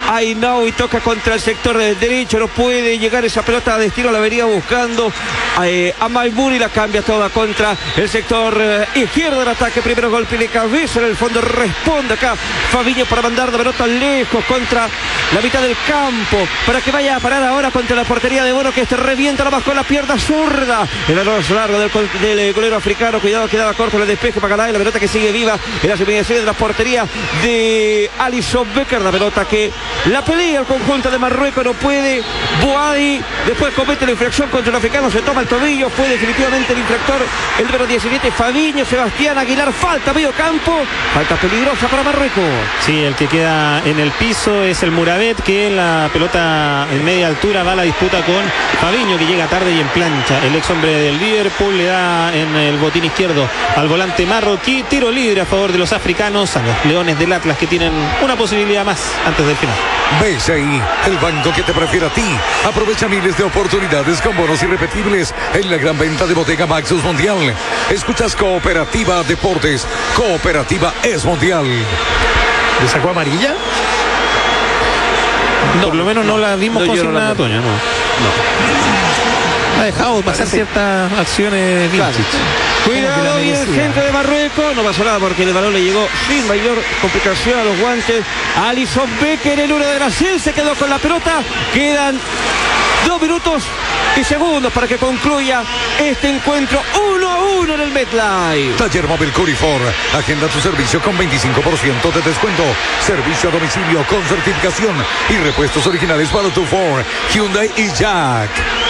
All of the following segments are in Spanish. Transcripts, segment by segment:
Ainaoui toca contra el sector del derecho, no puede llegar esa pelota a destino, la venía buscando a Maimuni, la cambia toda contra el sector izquierdo del ataque. Primero golpe de cabeza, en el fondo responde acá Fabiño para mandar la pelota lejos contra la mitad del campo, para que vaya a parar ahora contra la portería de Bono, que revienta la con la pierna zurda. El balón largo del golero africano, cuidado, quedaba corto el despeje para Galay, la pelota que sigue viva en las inmediaciones de la portería de Alisson Becker, la pelota que la pelea el conjunto de Marruecos, no puede. Boadi después comete la infracción contra el africano, se toma el tobillo, fue definitivamente el infractor, el número 17 Fabiño. Sebastián Aguilar, falta medio campo, falta peligrosa para Marruecos. Sí, el que queda en el piso es el Mourabet, que en la pelota en media altura va a la disputa con Fabiño, que llega tarde y en plancha. El ex hombre del Liverpool le da en el botín izquierdo al volante marroquí. Tiro libre a favor de los africanos, a los Leones del Atlas, que tienen una posibilidad más antes del final. BCI, el banco que te prefiere a ti. Aprovecha miles de oportunidades con bonos irrepetibles en la gran venta de Bodega Maxus Mundial. Escuchas Cooperativa Deportes. Cooperativa es mundial. ¿Le sacó amarilla? No, por lo menos no la vimos consignada, Toño. Ha dejado pasar ciertas acciones vintage. Cuidado, y el centro de Marruecos, no pasó nada porque el balón le llegó sin mayor complicación a los guantes. Alisson Becker, el 1 de Brasil, se quedó con la pelota. Quedan 2 minutos y segundos para que concluya este encuentro 1-1 en el MetLife. Taller Móvil Curifor, agenda tu servicio con 25% de descuento, servicio a domicilio con certificación y repuestos originales para tu Ford, Hyundai y Jack.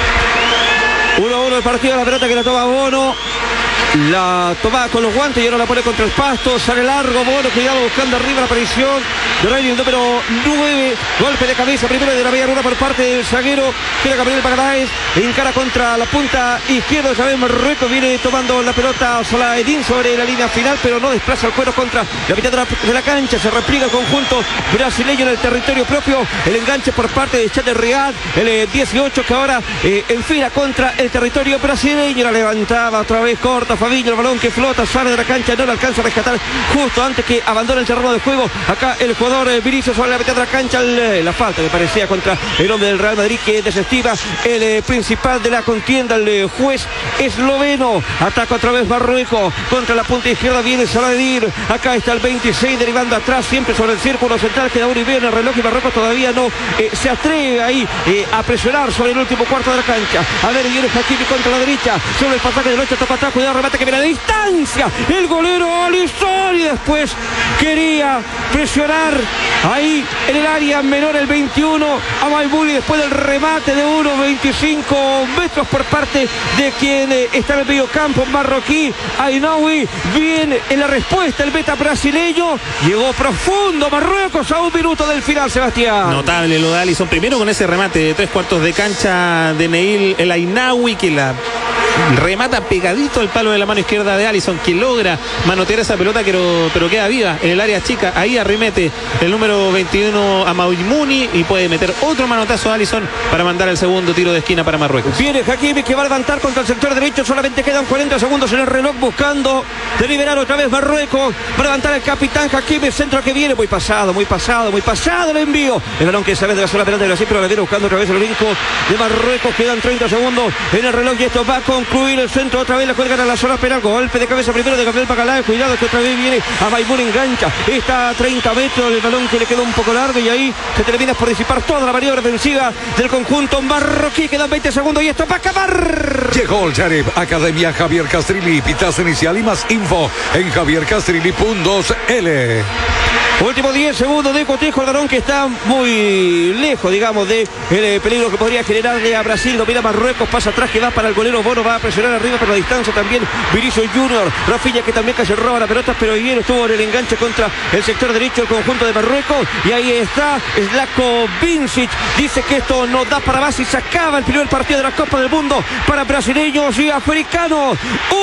1-1 el partido, la pelota que la toma Bono, la toma con los guantes y ahora la pone contra el pasto, sale largo Bono, cuidado buscando arriba la aparición de Rey, el número 9, golpe de cabeza primero de la media luna por parte del zaguero, que era Gabriel Pagadaes, encara contra la punta izquierda, ya ven Marruecos viene tomando la pelota Salah-Eddin sobre la línea final, pero no desplaza el cuero contra la mitad de la cancha, se repliega el conjunto brasileño en el territorio propio, el enganche por parte de Chad Riyad, el 18 que ahora enfila contra el territorio brasileño, la levantaba otra vez corta Fabiño, el balón que flota, sale de la cancha, no lo alcanza a rescatar justo antes que abandone el terreno de juego, acá el jugador Vinicius sobre la mitad de la cancha, la falta me parecía contra el hombre del Real Madrid que desestima el principal de la contienda, el juez esloveno. Ataca otra vez Marruecos contra la punta izquierda, viene Salah-Eddin, acá está el 26 derivando atrás, siempre sobre el círculo central, queda 1 y medio en el reloj y Marruecos todavía no se atreve ahí a presionar sobre el último cuarto de la cancha. A ver, viene Hakimi contra la derecha, sobre el pasaje del 8, toca atrás, cuidado, remate que viene a distancia, el golero Alisson, y después quería presionar ahí en el área menor el 21 a Maimuni después del remate de 1,25 metros por parte de quien está en el medio campo marroquí, Ainaoui. Bien en la respuesta el meta brasileño, llegó profundo Marruecos a 1 minuto del final, Sebastián. Notable lo de Alisson, primero con ese remate de 3/4 de cancha de Neil El Ainaoui, que la remata pegadito al palo de la mano izquierda de Alisson, que logra manotear esa pelota pero queda viva en el área chica. Ahí arremete el número 21 a Maimuni y puede meter otro manotazo a Alisson para mandar el segundo tiro de esquina para Marruecos. Viene Hakimi que va a levantar contra el sector derecho, solamente quedan 40 segundos en el reloj, buscando deliberar otra vez Marruecos, va a levantar el capitán Hakimi, centro que viene, muy pasado el envío, el balón que sale de la zona penal de Brasil, pero la viene buscando otra vez el brinco de Marruecos. Quedan 30 segundos en el reloj y esto va a concluir el centro, otra vez la cuelgan a la zona penal, golpe de cabeza primero de Gabriel Pagadaes, cuidado que otra vez viene a Maimuni, engancha, está a 30 metros, el balón que le quedó un poco largo y ahí se termina por disipar toda la maniobra defensiva del conjunto marroquí. Quedan 20 segundos y esto va a acabar. Llegó el Jareb, Academia Javier Castrilli, pitazo inicial y más info en javiercastrilli.cl. Último 10 segundos de cotejo, el balón que está muy lejos, digamos, de el peligro que podría generarle a Brasil. Domina Marruecos, pasa atrás que va para el golero Bono, va a presionar arriba por la distancia también Vinicius Junior, Rafinha que también casi roba la pelota, pero bien estuvo en el enganche contra el sector derecho del conjunto de Marruecos, y ahí está Zlatko Vincic, dice que esto no da para más y se acaba el primer partido de la Copa del Mundo para brasileños y africanos.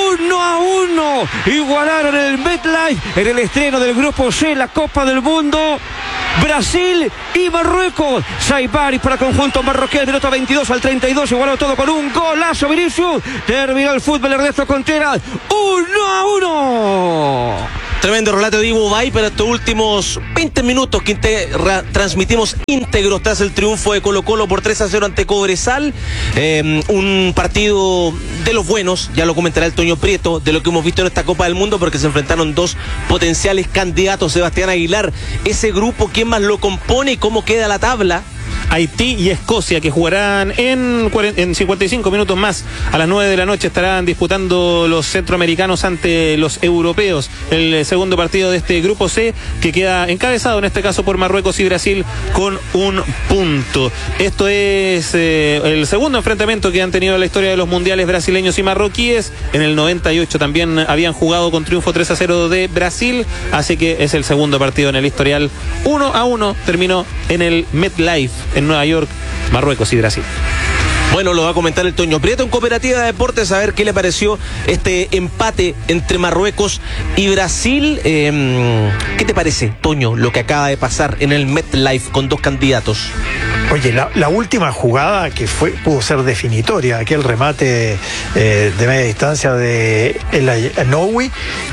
1-1 igualaron el MetLife en el estreno del grupo C, la Copa del Mundo. Brasil y Marruecos. Saibari para el conjunto marroquí, el minuto 22 al 32, igualó todo con un golazo Vinicius. Terminó el fútbol, Ernesto Contreras. 1-1. Tremendo relato de Ivo Bay para estos últimos 20 minutos que transmitimos íntegros tras el triunfo de Colo-Colo por 3-0 ante Cobresal. Un partido de los buenos, ya lo comentará el Toño Prieto, de lo que hemos visto en esta Copa del Mundo, porque se enfrentaron dos potenciales candidatos. Sebastián Aguilar, ese grupo, ¿quién más lo compone y cómo queda la tabla? Haití y Escocia, que jugarán en 55 minutos más. A las 9 de la noche estarán disputando los centroamericanos ante los europeos. El segundo partido de este grupo C, que queda encabezado en este caso por Marruecos y Brasil con 1 punto. Esto es el segundo enfrentamiento que han tenido en la historia de los mundiales brasileños y marroquíes. En el 98 también habían jugado con triunfo 3-0 de Brasil, así que es el segundo partido en el historial. 1-1 terminó en el MetLife en Nueva York, Marruecos y Brasil. Bueno, lo va a comentar el Toño Prieto en Cooperativa de Deportes, a ver qué le pareció este empate entre Marruecos y Brasil. ¿Qué te parece, Toño, lo que acaba de pasar en el MetLife con dos candidatos? Oye, la última jugada que pudo ser definitoria, aquel remate de media distancia de El Nowi,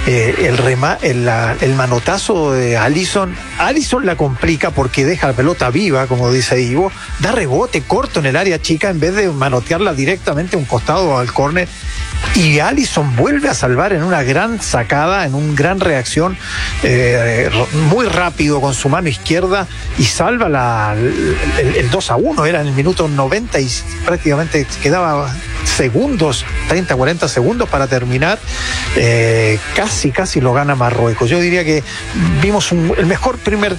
el manotazo de Alisson la complica porque deja la pelota viva, como dice Ivo, da rebote corto en el área chica en vez de manotearla directamente a un costado al córner, y Alisson vuelve a salvar en una gran sacada, en una gran reacción, muy rápido con su mano izquierda, y salva el 2-1, era en el minuto 90 y prácticamente quedaba segundos, 30-40 segundos para terminar. Casi lo gana Marruecos. Yo diría que vimos el mejor primer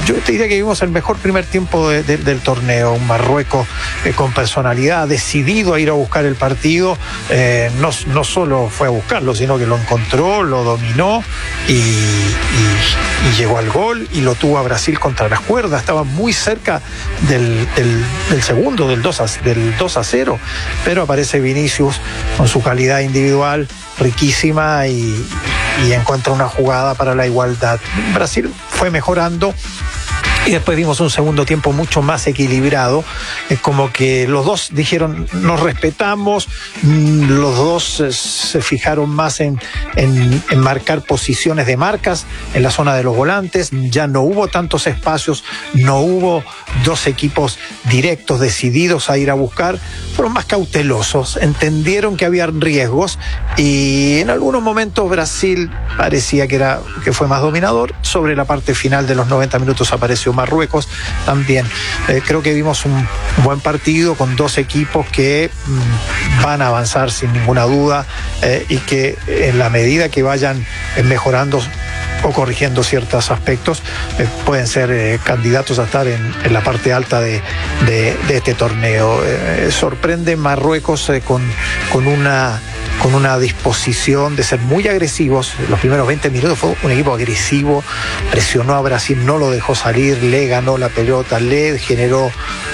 tiempo del torneo. Un Marruecos con personalidad, decidido a ir a buscar el partido. No solo fue a buscarlo, sino que lo encontró, lo dominó y llegó al gol, y lo tuvo a Brasil contra las cuerdas. Estaba muy cerca del segundo, del 2-0, pero aparece Vinicius con su calidad individual riquísima y encuentra una jugada para la igualdad. Brasil fue mejorando y después vimos un segundo tiempo mucho más equilibrado, como que los dos dijeron nos respetamos, los dos se fijaron más en marcar posiciones de marcas en la zona de los volantes. Ya no hubo tantos espacios, no hubo dos equipos directos decididos a ir a buscar, fueron más cautelosos, entendieron que había riesgos, y en algunos momentos Brasil parecía que fue más dominador. Sobre la parte final de los 90 minutos apareció Marruecos también. Creo que vimos un buen partido con dos equipos que van a avanzar sin ninguna duda, y que en la medida que vayan mejorando o corrigiendo ciertos aspectos, pueden ser candidatos a estar en la parte alta de este torneo. Sorprende Marruecos con una disposición de ser muy agresivos. Los primeros 20 minutos fue un equipo agresivo, presionó a Brasil, no lo dejó salir, le ganó la pelota, le generó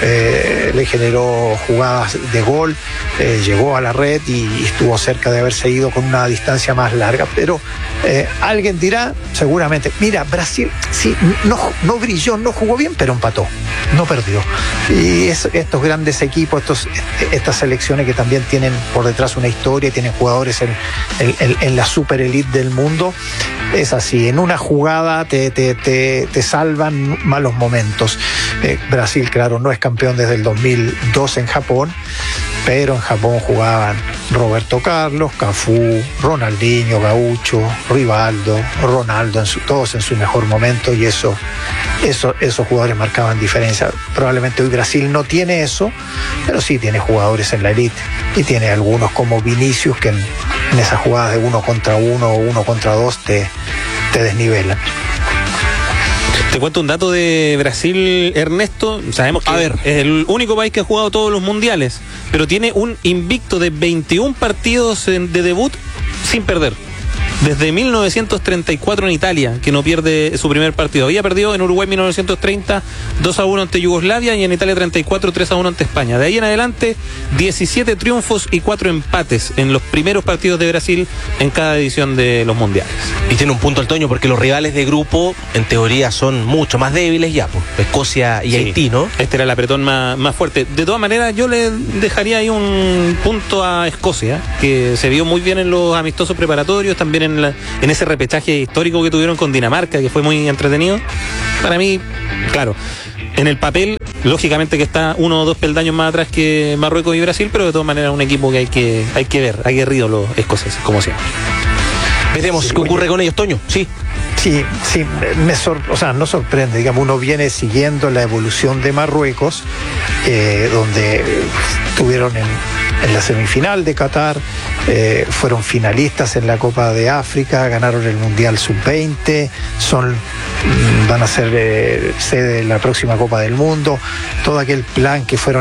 jugadas de gol, llegó a la red y estuvo cerca de haberse ido con una distancia más larga. Pero alguien dirá, seguramente, mira, Brasil sí, no brilló, no jugó bien, pero empató, no perdió. Y estos grandes equipos, estas selecciones que también tienen por detrás una historia, tienen jugadores en la super elite del mundo, es así, en una jugada te salvan malos momentos. Brasil, claro, no es campeón desde el 2002 en Japón, pero en Japón jugaban Roberto Carlos, Cafú, Ronaldinho, Gaucho, Rivaldo, Ronaldo, todos en su mejor momento, y esos jugadores marcaban diferencia. Probablemente hoy Brasil no tiene eso, pero sí tiene jugadores en la elite, y tiene algunos como Vinicius que en esas jugadas de 1 contra 1 o 1 contra 2 te desnivelan. Te cuento un dato de Brasil, Ernesto. Sabemos que es el único país que ha jugado todos los mundiales, pero tiene un invicto de 21 partidos de debut sin perder. Desde 1934 en Italia, que no pierde su primer partido. Había perdido en Uruguay 1930, 2-1 ante Yugoslavia, y en Italia 34, 3-1 ante España. De ahí en adelante, 17 triunfos y 4 empates en los primeros partidos de Brasil en cada edición de los mundiales. Y tiene un punto el Toño, porque los rivales de grupo, en teoría, son mucho más débiles ya, pues, Escocia y Haití, ¿no? Este era el apretón más fuerte. De todas maneras, yo le dejaría ahí un punto a Escocia, que se vio muy bien en los amistosos preparatorios, también en ese repechaje histórico que tuvieron con Dinamarca, que fue muy entretenido. Para mí, claro, en el papel, lógicamente que está 1 o 2 peldaños más atrás que Marruecos y Brasil, pero de todas maneras un equipo que hay que ver, aguerrido los escoceses, como siempre. Veremos qué ocurre con ellos, Toño. Sí. Sí, no sorprende, digamos, uno viene siguiendo la evolución de Marruecos, donde estuvieron en la semifinal de Qatar, fueron finalistas en la Copa de África, ganaron el Mundial Sub-20, van a ser sede de la próxima Copa del Mundo, todo aquel plan que fueron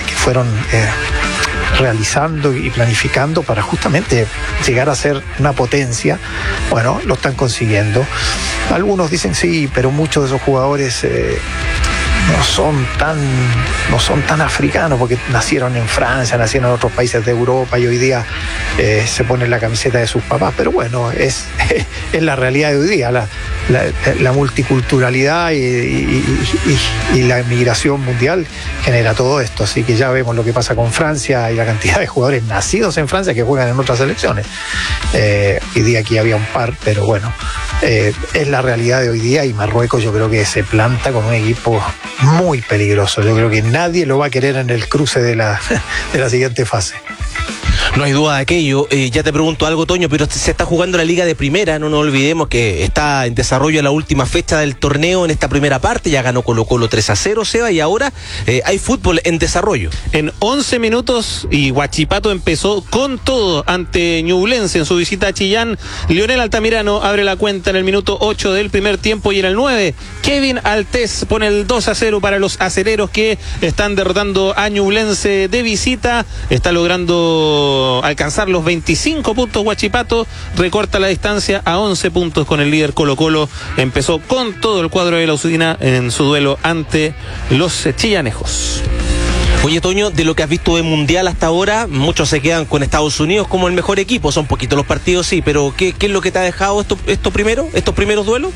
realizando y planificando para justamente llegar a ser una potencia, bueno, lo están consiguiendo. Algunos dicen sí, pero muchos de esos jugadores no son tan africanos, porque nacieron en Francia, nacieron en otros países de Europa y hoy día se ponen la camiseta de sus papás, pero bueno, es la realidad de hoy día, la multiculturalidad y la migración mundial genera todo esto, así que ya vemos lo que pasa con Francia y la cantidad de jugadores nacidos en Francia que juegan en otras selecciones. Hoy día aquí había un par, pero bueno, es la realidad de hoy día, y Marruecos yo creo que se planta con un equipo muy peligroso. Yo creo que nadie lo va a querer en el cruce de la siguiente fase. No hay duda de aquello. Ya te pregunto algo, Toño, pero se está jugando la Liga de Primera. No nos olvidemos que está en desarrollo la última fecha del torneo en esta primera parte. Ya ganó Colo-Colo 3-0, Seba, y ahora hay fútbol en desarrollo. En 11 minutos, y Huachipato empezó con todo ante Ñublense en su visita a Chillán. Lionel Altamirano abre la cuenta en el minuto 8 del primer tiempo, y en el 9, Kevin Altés pone el 2-0 para los acereros, que están derrotando a Ñublense de visita. Está logrando alcanzar los 25 puntos Huachipato, recorta la distancia a 11 puntos con el líder Colo-Colo. Empezó con todo el cuadro de la Usudina en su duelo ante los chillanejos. Oye, Toño, de lo que has visto de Mundial hasta ahora, muchos se quedan con Estados Unidos como el mejor equipo. Son poquitos los partidos, sí, pero ¿qué es lo que te ha dejado estos primeros duelos?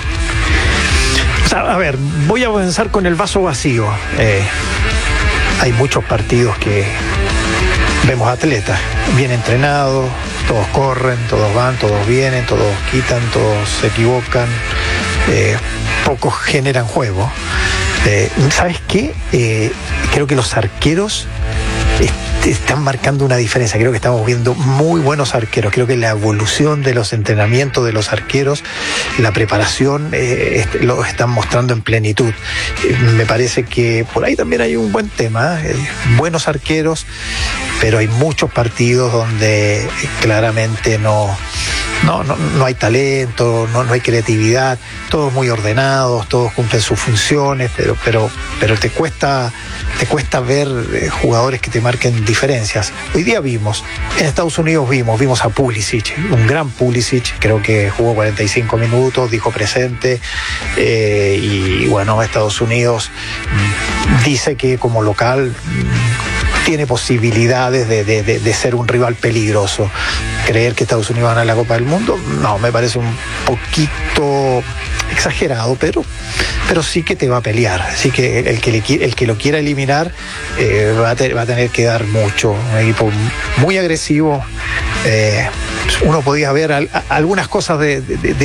O sea, a ver, voy a comenzar con el vaso vacío. Hay muchos partidos que vemos atletas bien entrenados, todos corren, todos van, todos vienen, todos quitan, todos se equivocan, pocos generan juego. ¿Sabes qué? Creo que los arqueros están marcando una diferencia. Creo que estamos viendo muy buenos arqueros. Creo que la evolución de los entrenamientos de los arqueros, la preparación, lo están mostrando en plenitud. Me parece que por ahí también hay un buen tema, buenos arqueros, pero hay muchos partidos donde claramente no hay talento, no hay creatividad, todos muy ordenados, todos cumplen sus funciones, pero te cuesta ver jugadores que te marquen diferencias. Hoy día en Estados Unidos vimos a Pulisic, un gran Pulisic, creo que jugó 45 minutos, dijo presente, y bueno, Estados Unidos dice que como local tiene posibilidades de ser un rival peligroso. Creer que Estados Unidos va a ganar la Copa del Mundo, no, me parece un poquito exagerado, pero sí que te va a pelear. Así que el que lo quiera eliminar va a tener que dar mucho. Un equipo muy agresivo. Uno podía ver algunas cosas de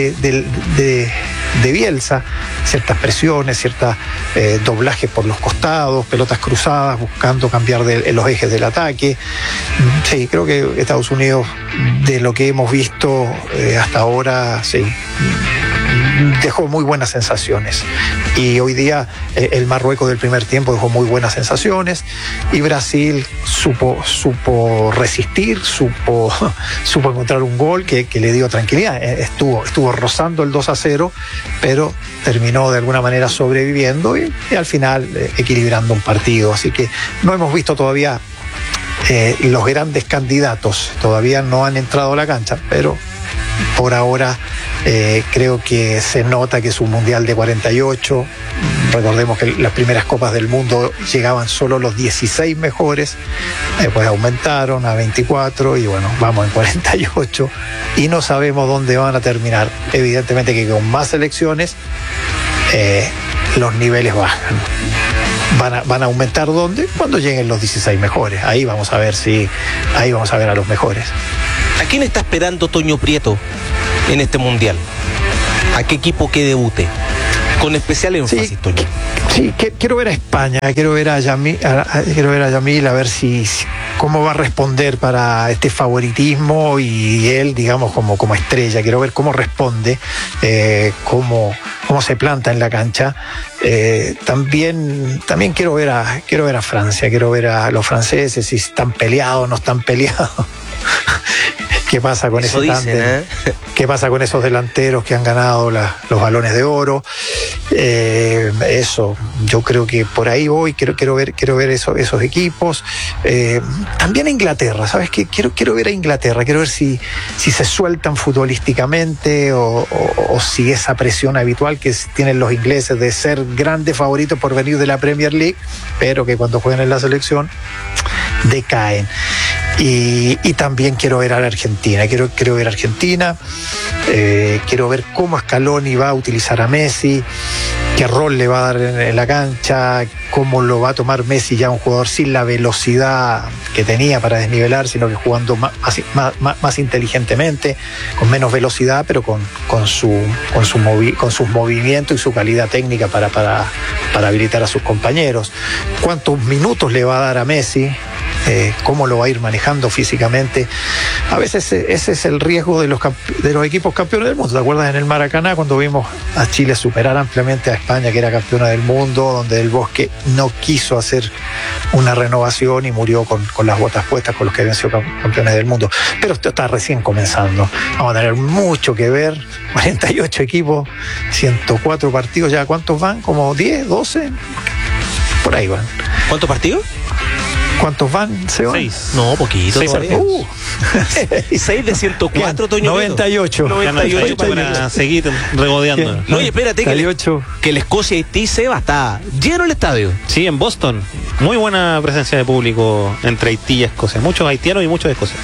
Bielsa, ciertas presiones, ciertas doblajes por los costados, pelotas cruzadas, buscando cambiar los ejes del ataque. Sí, creo que Estados Unidos, de lo que hemos visto hasta ahora, sí, dejó muy buenas sensaciones, y hoy día el Marruecos del primer tiempo dejó muy buenas sensaciones, y Brasil supo resistir, supo encontrar un gol que le dio tranquilidad. Estuvo rozando el 2-0, pero terminó de alguna manera sobreviviendo y al final equilibrando un partido. Así que no hemos visto todavía los grandes candidatos, todavía no han entrado a la cancha, pero por ahora creo que se nota que es un mundial de 48. Recordemos que las primeras copas del mundo llegaban solo los 16 mejores, después aumentaron a 24 y bueno, vamos en 48 y no sabemos dónde van a terminar. Evidentemente que con más selecciones los niveles bajan. Van a aumentar ¿dónde? Cuando lleguen los 16 mejores. Ahí vamos a ver a los mejores. ¿A quién está esperando Toño Prieto en este mundial? ¿A qué equipo que debute? Con especial énfasis, Toño. Sí, quiero ver a España, quiero ver a Yamil, a ver si cómo va a responder para este favoritismo y él, digamos, como estrella. Quiero ver cómo responde, cómo se planta en la cancha. También quiero ver a Francia, quiero ver a los franceses, si están peleados o no están peleados. ¿Qué pasa con ese tándem? ¿Qué pasa con esos delanteros que han ganado los balones de oro? Eso, yo creo que por ahí voy, quiero ver esos equipos. También a Inglaterra, ¿sabes qué? Quiero ver a Inglaterra, quiero ver si se sueltan futbolísticamente o si esa presión habitual que tienen los ingleses de ser grandes favoritos por venir de la Premier League, pero que cuando juegan en la selección decaen. Y también quiero ver a la Argentina, quiero ver a Argentina, quiero ver cómo Scaloni va a utilizar a Messi, qué rol le va a dar en la cancha, cómo lo va a tomar Messi, ya un jugador sin la velocidad que tenía para desnivelar, sino que jugando más inteligentemente, con menos velocidad, pero con sus movimientos y su calidad técnica para habilitar a sus compañeros. ¿Cuántos minutos le va a dar a Messi? Cómo lo va a ir manejando físicamente. A veces ese es el riesgo de los equipos campeones del mundo. ¿Te acuerdas en el Maracaná cuando vimos a Chile superar ampliamente a España, que era campeona del mundo, donde Del Bosque no quiso hacer una renovación y murió con las botas puestas con los que habían sido campeones del mundo? Pero esto está recién comenzando. Vamos a tener mucho que ver. 48 equipos, 104 partidos. ¿Ya cuántos van? ¿Como 10, 12? Por ahí van. ¿Cuántos partidos? ¿Cuántos van, Seba? 6. No, poquito. 6 partidos. 6 de 104, Toño. 98. 98 para seguir regodeando. No, oye, espérate, que el Escocia-Haití, Seba, está lleno el estadio. Sí, en Boston. Muy buena presencia de público entre Haití y Escocia. Muchos haitianos y muchos de Escocia.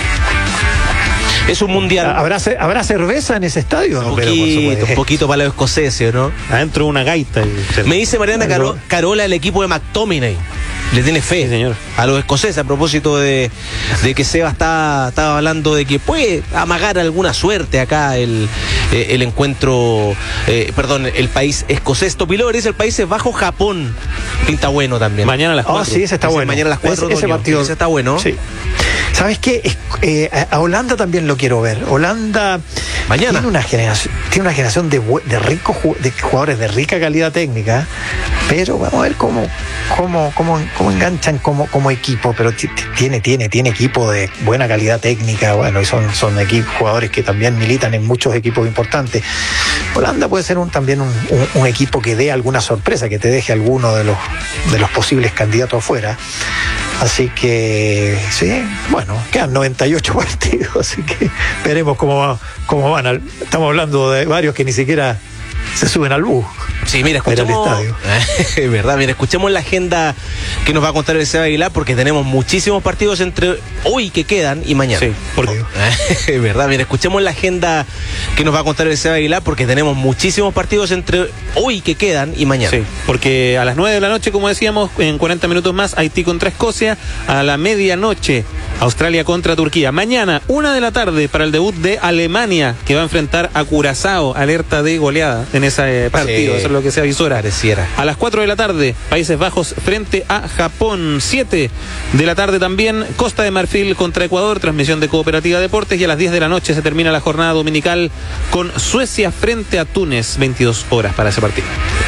Es un mundial. ¿Habrá cerveza en ese estadio? Un poquito para los escoceses, ¿no? Adentro una gaita. Me dice Mariana Carola, el equipo de McTominay le tiene fe, sí, señor, a los escoceses, a propósito de que Seba estaba hablando de que puede amagar alguna suerte acá el encuentro, el país escocés. Topilor es el Países Bajos, Japón. Pinta bueno también. Mañana a las 4. Sí, ese está bueno. Mañana a las 4. Ese partido. Ese está bueno. Sí. ¿Sabes qué? A Holanda también lo quiero ver. Holanda mañana tiene una generación de ricos de jugadores de rica calidad técnica, pero vamos a ver cómo enganchan como equipo. Pero tiene equipo de buena calidad técnica, bueno, y son jugadores que también militan en muchos equipos importantes. Holanda puede ser también un equipo que dé alguna sorpresa, que te deje alguno de los posibles candidatos afuera. Así que, sí, bueno, quedan 98 partidos, así que veremos cómo van. Estamos hablando de varios que ni siquiera se suben al bus. Sí, mira, escuchemos. Es verdad, mira, escuchemos la agenda que nos va a contar el Seba Aguilar, porque tenemos muchísimos partidos entre hoy que quedan y mañana. Sí, es verdad, mira, escuchemos la agenda que nos va a contar el Seba Aguilar, porque tenemos muchísimos partidos entre hoy que quedan y mañana. Sí, porque a las 9 de la noche, como decíamos, en 40 minutos más, Haití contra Escocia. A la medianoche, Australia contra Turquía. Mañana, 1 de la tarde, para el debut de Alemania, que va a enfrentar a Curazao. Alerta de goleada en ese partido. Eso es lo que se avisora. Pareciera. A las 4 de la tarde, Países Bajos frente a Japón. 7 de la tarde también, Costa de Marfil contra Ecuador, transmisión de Cooperativa Deportes. Y a las 10 de la noche se termina la jornada dominical con Suecia frente a Túnez. 22 horas para ese partido.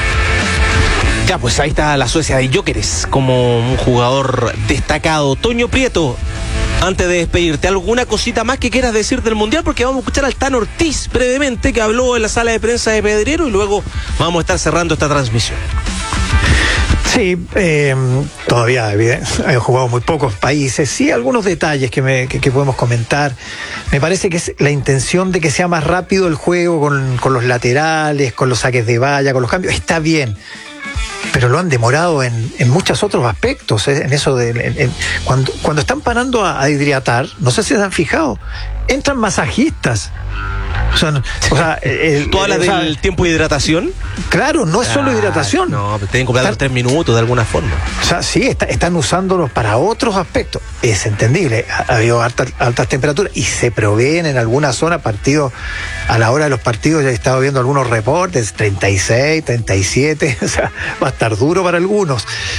Ya, pues ahí está la Suecia de Gyökeres como un jugador destacado. Toño Prieto, antes de despedirte, ¿alguna cosita más que quieras decir del Mundial? Porque vamos a escuchar al Tano Ortiz brevemente, que habló en la sala de prensa de Pedrero, y luego vamos a estar cerrando esta transmisión. Sí, todavía han jugado muy pocos países. Sí, algunos detalles que podemos comentar. Me parece que es la intención de que sea más rápido el juego con los laterales, con los saques de valla, con los cambios. Está bien, pero lo han demorado en muchos otros aspectos, en eso cuando están parando a hidratar, no sé si se han fijado, entran masajistas ¿Tú hablas del tiempo de hidratación? Claro, no es solo hidratación. No, tienen que comprar 3 minutos de alguna forma. O sea, sí, están usándolos para otros aspectos. Es entendible. Ha habido altas temperaturas y se proveen en alguna zona partidos. A la hora de los partidos ya he estado viendo algunos reportes, 36, 37. O sea, va a estar duro para algunos.